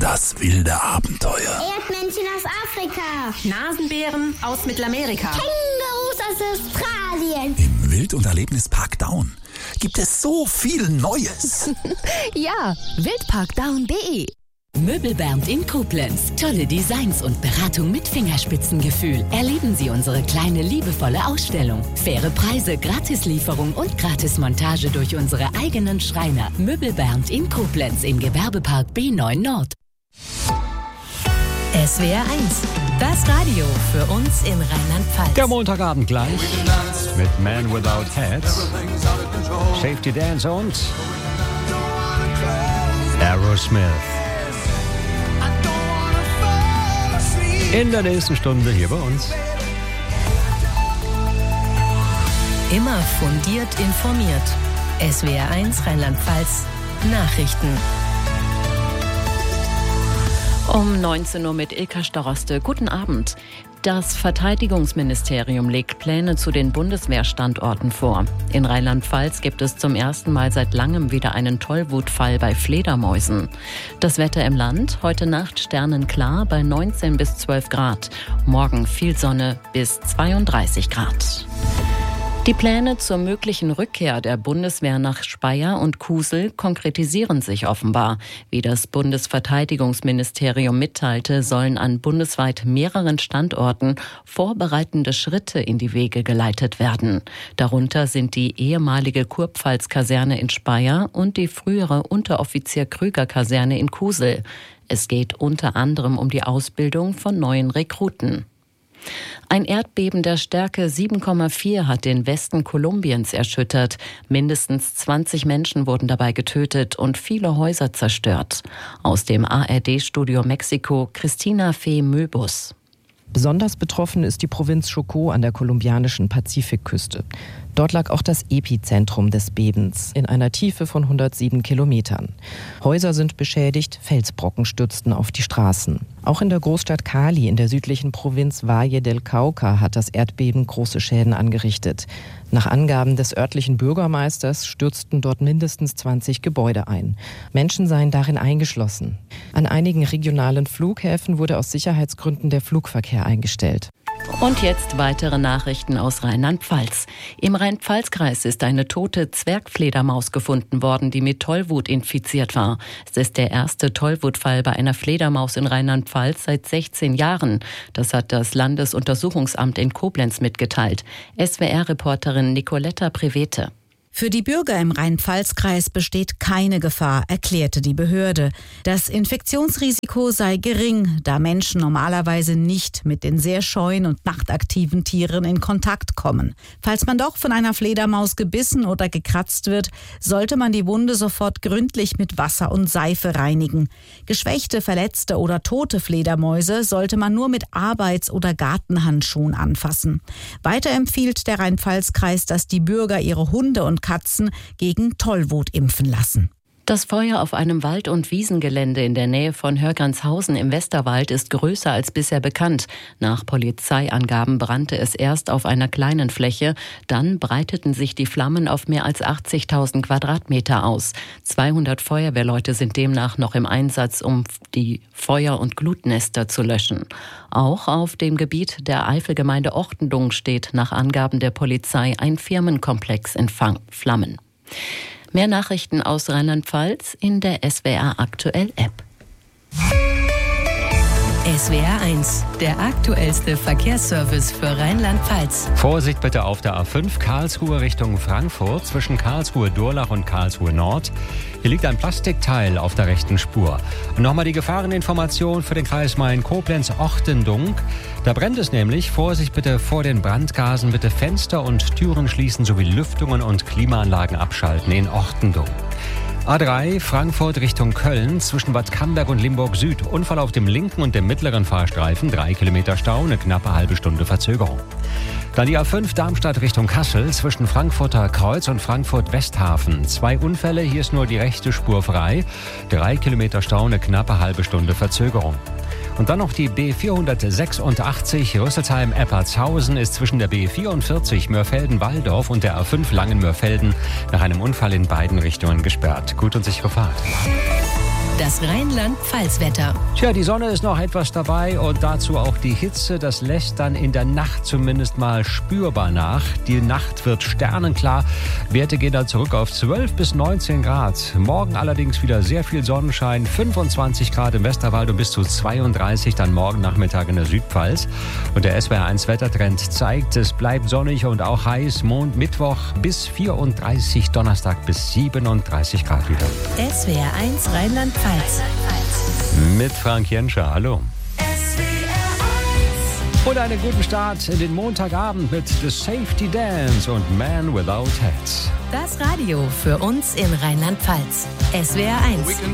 Das wilde Abenteuer. Erdmännchen aus Afrika. Nasenbären aus Mittelamerika. Kängurus aus Australien. Im Wild- und Erlebnispark Down gibt es so viel Neues. Ja, wildparkdown.de. Möbelbernd in Koblenz. Tolle Designs und Beratung mit Fingerspitzengefühl. Erleben Sie unsere kleine, liebevolle Ausstellung. Faire Preise, Gratislieferung und Gratismontage durch unsere eigenen Schreiner. Möbelbernd in Koblenz im Gewerbepark B9 Nord. SWR 1, das Radio für uns in Rheinland-Pfalz. Der Montagabend gleich mit Man Without Hats, Safety Dance und Aerosmith. In der nächsten Stunde hier bei uns. Immer fundiert informiert. SWR 1 Rheinland-Pfalz Nachrichten. Um 19 Uhr mit Ilka Staroste. Guten Abend. Das Verteidigungsministerium legt Pläne zu den Bundeswehrstandorten vor. In Rheinland-Pfalz gibt es zum ersten Mal seit langem wieder einen Tollwutfall bei Fledermäusen. Das Wetter im Land, heute Nacht sternenklar bei 19 bis 12 Grad. Morgen viel Sonne bis 32 Grad. Die Pläne zur möglichen Rückkehr der Bundeswehr nach Speyer und Kusel konkretisieren sich offenbar. Wie das Bundesverteidigungsministerium mitteilte, sollen an bundesweit mehreren Standorten vorbereitende Schritte in die Wege geleitet werden. Darunter sind die ehemalige Kurpfalz-Kaserne in Speyer und die frühere Unteroffizier-Krüger-Kaserne in Kusel. Es geht unter anderem um die Ausbildung von neuen Rekruten. Ein Erdbeben der Stärke 7,4 hat den Westen Kolumbiens erschüttert. Mindestens 20 Menschen wurden dabei getötet und viele Häuser zerstört. Aus dem ARD-Studio Mexiko, Christina Fee Möbus. Besonders betroffen ist die Provinz Chocó an der kolumbianischen Pazifikküste. Dort lag auch das Epizentrum des Bebens in einer Tiefe von 107 Kilometern. Häuser sind beschädigt, Felsbrocken stürzten auf die Straßen. Auch in der Großstadt Cali in der südlichen Provinz Valle del Cauca hat das Erdbeben große Schäden angerichtet. Nach Angaben des örtlichen Bürgermeisters stürzten dort mindestens 20 Gebäude ein. Menschen seien darin eingeschlossen. An einigen regionalen Flughäfen wurde aus Sicherheitsgründen der Flugverkehr eingestellt. Und jetzt weitere Nachrichten aus Rheinland-Pfalz. Im Rhein-Pfalz-Kreis ist eine tote Zwergfledermaus gefunden worden, die mit Tollwut infiziert war. Es ist der erste Tollwutfall bei einer Fledermaus in Rheinland-Pfalz seit 16 Jahren. Das hat das Landesuntersuchungsamt in Koblenz mitgeteilt. SWR-Reporterin Nicoletta Prevete. Für die Bürger im Rhein-Pfalz-Kreis besteht keine Gefahr, erklärte die Behörde. Das Infektionsrisiko sei gering, da Menschen normalerweise nicht mit den sehr scheuen und nachtaktiven Tieren in Kontakt kommen. Falls man doch von einer Fledermaus gebissen oder gekratzt wird, sollte man die Wunde sofort gründlich mit Wasser und Seife reinigen. Geschwächte, verletzte oder tote Fledermäuse sollte man nur mit Arbeits- oder Gartenhandschuhen anfassen. Weiter empfiehlt der Rhein-Pfalz-Kreis, dass die Bürger ihre Hunde und Katzen gegen Tollwut impfen lassen. Das Feuer auf einem Wald- und Wiesengelände in der Nähe von Hörgernshausen im Westerwald ist größer als bisher bekannt. Nach Polizeiangaben brannte es erst auf einer kleinen Fläche, dann breiteten sich die Flammen auf mehr als 80.000 Quadratmeter aus. 200 Feuerwehrleute sind demnach noch im Einsatz, um die Feuer- und Glutnester zu löschen. Auch auf dem Gebiet der Eifelgemeinde Ortendung steht nach Angaben der Polizei ein Firmenkomplex in Flammen. Mehr Nachrichten aus Rheinland-Pfalz in der SWR Aktuell App. SWR 1, der aktuellste Verkehrsservice für Rheinland-Pfalz. Vorsicht bitte auf der A5 Karlsruhe Richtung Frankfurt zwischen Karlsruhe-Durlach und Karlsruhe Nord. Hier liegt ein Plastikteil auf der rechten Spur. Und nochmal die Gefahreninformation für den Kreis Main-Koblenz-Ortendung. Da brennt es nämlich. Vorsicht bitte vor den Brandgasen. Bitte Fenster und Türen schließen sowie Lüftungen und Klimaanlagen abschalten in Ortendung. A3 Frankfurt Richtung Köln zwischen Bad Camberg und Limburg Süd. Unfall auf dem linken und dem mittleren Fahrstreifen. 3 Kilometer Stau, eine knappe halbe Stunde Verzögerung. Dann die A5 Darmstadt Richtung Kassel zwischen Frankfurter Kreuz und Frankfurt Westhafen. 2 Unfälle, hier ist nur die rechte Spur frei. 3 Kilometer Stau, eine knappe halbe Stunde Verzögerung. Und dann noch die B486 Rüsselsheim-Eppertshausen ist zwischen der B44 Mörfelden-Walldorf und der A5 Langen-Mörfelden nach einem Unfall in beiden Richtungen gesperrt. Gut und sichere Fahrt. Das Rheinland-Pfalz-Wetter. Tja, die Sonne ist noch etwas dabei und dazu auch die Hitze. Das lässt dann in der Nacht zumindest mal spürbar nach. Die Nacht wird sternenklar. Werte gehen dann zurück auf 12 bis 19 Grad. Morgen allerdings wieder sehr viel Sonnenschein. 25 Grad im Westerwald und bis zu 32 dann morgen Nachmittag in der Südpfalz. Und der SWR1 Wettertrend zeigt, es bleibt sonnig und auch heiß. Mittwoch bis 34, Donnerstag bis 37 Grad wieder. SWR1 Rheinland-Pfalz. Mit Frank Jenscher, hallo. Und einen guten Start in den Montagabend mit The Safety Dance und Man Without Hats. Das Radio für uns in Rheinland-Pfalz. SWR1.